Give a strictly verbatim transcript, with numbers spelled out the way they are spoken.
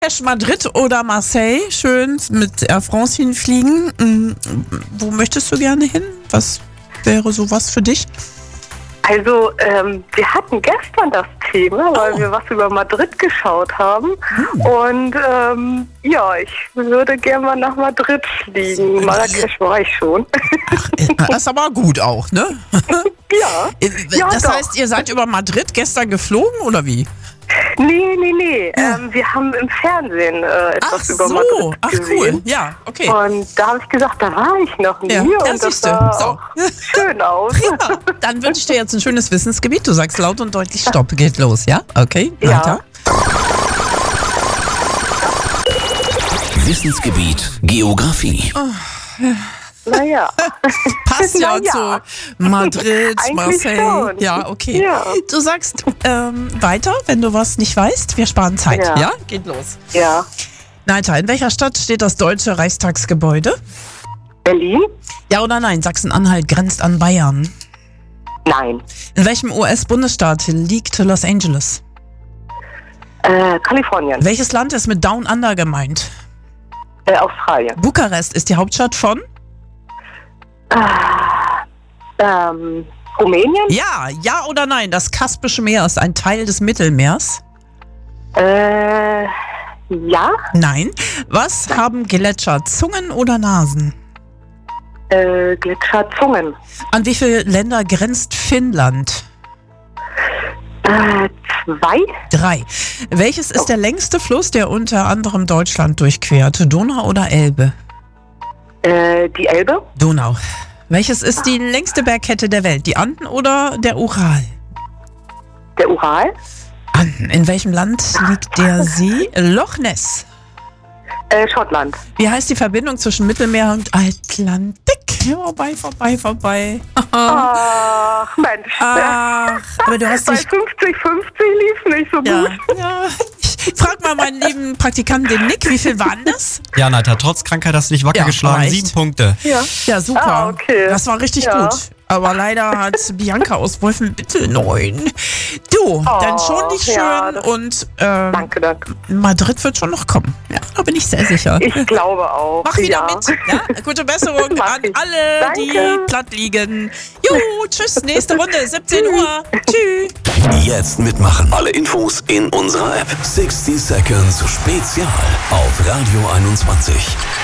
Cash Madrid oder Marseille, schön mit Air France hinfliegen. Mhm. Wo möchtest du gerne hin? Was wäre sowas für dich? Also, ähm, wir hatten gestern das Thema, weil oh. wir was über Madrid geschaut haben. Hm. Und ähm, ja, ich würde gerne mal nach Madrid fliegen. Marrakesch war ich schon. Ach, das ist aber gut auch, ne? Ja. ja das doch. heißt, ihr seid über Madrid gestern geflogen, oder wie? Nee, nee, nee. Ja. Ähm, wir haben im Fernsehen äh, etwas Ach über so. Madrid Ach, gesehen. Cool. Ja, okay. Und da habe ich gesagt, da war ich noch nie. Ja, und ja, das sah so. auch schön aus. Prima. Dann wünsche ich dir jetzt ein schönes Wissensgebiet. Du sagst laut und deutlich Stopp. Geht los, ja? Okay, weiter. Ja. Wissensgebiet Geografie. Oh, ja. Naja. Passt ja, Na ja. zu Madrid, Eigentlich Marseille. schon. Ja, okay. Ja. Du sagst ähm, weiter, wenn du was nicht weißt. Wir sparen Zeit. Ja, Ja. Geht los. Ja. Neiter, in welcher Stadt steht das Deutsche Reichstagsgebäude? Berlin? Ja oder nein? Sachsen-Anhalt grenzt an Bayern. Nein. In welchem U S-Bundesstaat liegt Los Angeles? Äh, Kalifornien. Welches Land ist mit Down Under gemeint? Äh, Australien. Bukarest ist die Hauptstadt von? Äh, ähm, Rumänien? Ja, ja oder nein? Das Kaspische Meer ist ein Teil des Mittelmeers. Äh, ja. Nein. Was haben Gletscher? Zungen oder Nasen? Äh, Gletscherzungen. An wie viele Länder grenzt Finnland? Äh, zwei? Drei. Welches ist Oh. der längste Fluss, der unter anderem Deutschland durchquert? Donau oder Elbe? Äh, die Elbe? Donau. Welches ist die längste Bergkette der Welt? Die Anden oder der Ural? Der Ural? Anden. In welchem Land liegt der See? Loch Ness. Äh, Schottland. Wie heißt die Verbindung zwischen Mittelmeer und Atlantik? Vorbei, vorbei, vorbei. Ach, Mensch. Ach, aber du hast Bei dich... fünfzig fünfzig lief nicht so Ja, gut. ja. Ich frag mal meinen lieben Praktikanten, den Nick, wie viel waren das? Ja, Neiter, trotz Krankheit hast du dich wacker Ja, geschlagen. reicht. Sieben Punkte. Ja. Ja, super. Ah, okay. Das war richtig Ja. gut. Aber leider hat Bianca aus Wolfenbüttel neun. Du, dann schon dich schön ja, das- und ähm, Danke, danke. Madrid wird schon noch kommen. Ja, da bin ich sehr sicher. Ich glaube auch. Mach wieder ja. mit. Ja? Gute Besserung Mach an ich. alle, Danke. die platt liegen. Jo, tschüss, nächste Runde, siebzehn Uhr. Tschüss. Jetzt mitmachen. Alle Infos in unserer App. sechzig Seconds Spezial auf Radio einundzwanzig.